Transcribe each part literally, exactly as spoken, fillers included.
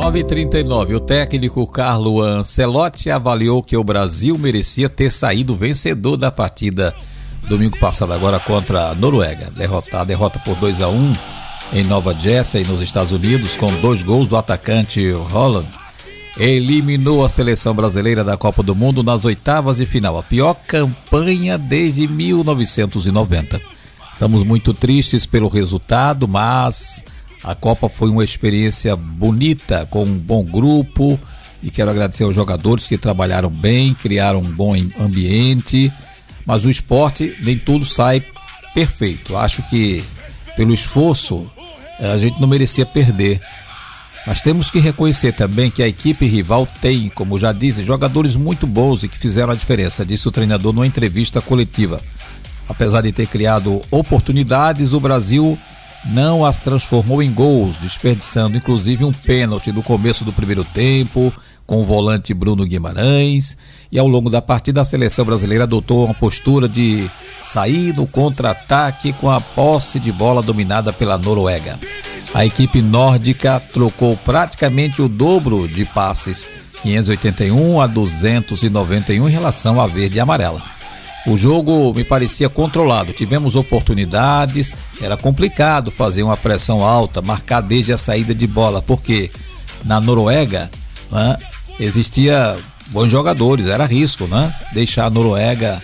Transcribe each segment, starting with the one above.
nove e trinta e nove. O técnico Carlo Ancelotti avaliou que o Brasil merecia ter saído vencedor da partida domingo passado agora contra a Noruega. Derrota, a derrota por dois a um em Nova Jersey, nos Estados Unidos, com dois gols do atacante Haaland. Eliminou a seleção brasileira da Copa do Mundo nas oitavas de final. A pior campanha desde mil novecentos e noventa. Estamos muito tristes pelo resultado, mas a Copa foi uma experiência bonita, com um bom grupo, e quero agradecer aos jogadores que trabalharam bem, criaram um bom ambiente, mas o esporte nem tudo sai perfeito. Acho que pelo esforço a gente não merecia perder, mas temos que reconhecer também que a equipe rival tem, como já disse, jogadores muito bons e que fizeram a diferença, disse o treinador numa entrevista coletiva. Apesar de ter criado oportunidades, o Brasil não as transformou em gols, desperdiçando inclusive um pênalti no começo do primeiro tempo, com o volante Bruno Guimarães, e ao longo da partida a seleção brasileira adotou uma postura de sair no contra-ataque com a posse de bola dominada pela Noruega. A equipe nórdica trocou praticamente o dobro de passes, quinhentos e oitenta e um a duzentos e noventa e um, em relação à verde e amarela. O jogo me parecia controlado, tivemos oportunidades, era complicado fazer uma pressão alta, marcar desde a saída de bola, porque na Noruega, né, existia bons jogadores, era risco, né, deixar a Noruega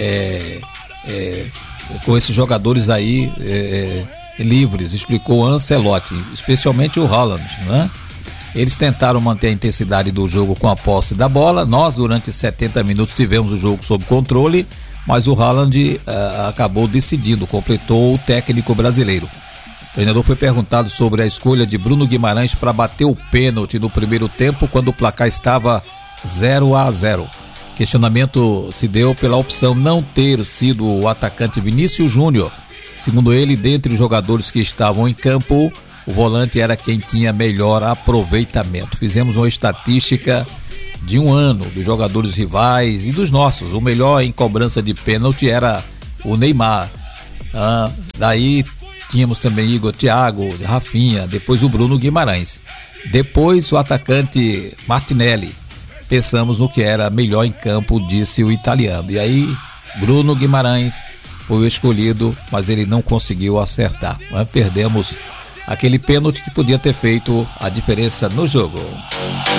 é, é, com esses jogadores aí é, livres, explicou Ancelotti, especialmente o Haaland, né? Eles tentaram manter a intensidade do jogo com a posse da bola. Nós, durante setenta minutos, tivemos o jogo sob controle, mas o Haaland uh, acabou decidindo, completou o técnico brasileiro. O treinador foi perguntado sobre a escolha de Bruno Guimarães para bater o pênalti no primeiro tempo, quando o placar estava zero a zero. Questionamento se deu pela opção não ter sido o atacante Vinícius Júnior. Segundo ele, dentre os jogadores que estavam em campo, o volante era quem tinha melhor aproveitamento. Fizemos uma estatística de um ano dos jogadores rivais e dos nossos. O melhor em cobrança de pênalti era o Neymar. Ah, daí tínhamos também Igor Thiago, Rafinha, depois o Bruno Guimarães. Depois o atacante Martinelli. Pensamos no que era melhor em campo, disse o italiano. E aí Bruno Guimarães foi o escolhido, mas ele não conseguiu acertar. Nós perdemos aquele pênalti que podia ter feito a diferença no jogo.